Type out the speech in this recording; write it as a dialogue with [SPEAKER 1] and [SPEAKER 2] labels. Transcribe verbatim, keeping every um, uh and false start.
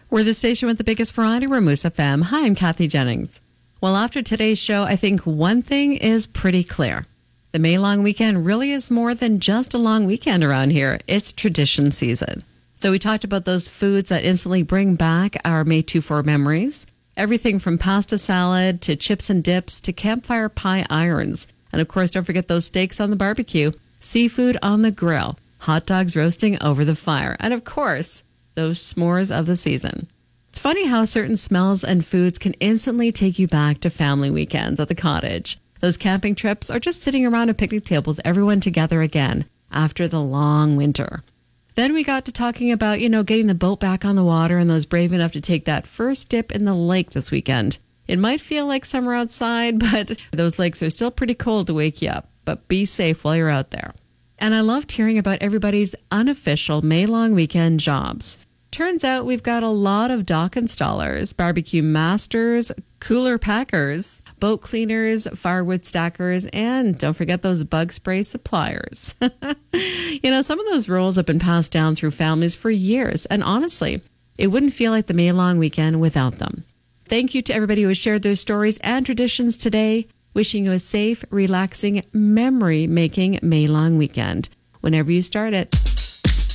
[SPEAKER 1] We're the station with the biggest variety. We're Moose F M. Hi, I'm Kathy Jennings. Well, after today's show, I think one thing is pretty clear. The May long weekend really is more than just a long weekend around here. It's tradition season. So we talked about those foods that instantly bring back our May twenty-four memories. Everything from pasta salad to chips and dips to campfire pie irons. And of course, don't forget those steaks on the barbecue, seafood on the grill, hot dogs roasting over the fire, and of course, those s'mores of the season. It's funny how certain smells and foods can instantly take you back to family weekends at the cottage, those camping trips, or just sitting around a picnic table with everyone together again after the long winter. Then we got to talking about, you know, getting the boat back on the water and those brave enough to take that first dip in the lake this weekend. It might feel like summer outside, but those lakes are still pretty cold to wake you up. But be safe while you're out there. And I loved hearing about everybody's unofficial May-long weekend jobs. Turns out we've got a lot of dock installers, barbecue masters, cooler packers, boat cleaners, firewood stackers, and don't forget those bug spray suppliers. You know, some of those roles have been passed down through families for years, and honestly, it wouldn't feel like the May-long weekend without them. Thank you to everybody who has shared their stories and traditions today. Wishing you a safe, relaxing, memory-making May-long weekend whenever you start it.